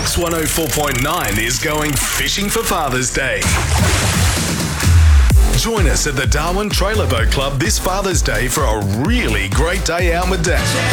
Mix 104.9 is going fishing for Father's Day. Join us at the Darwin Trailer Boat Club this Father's Day for a really great day out with Dad.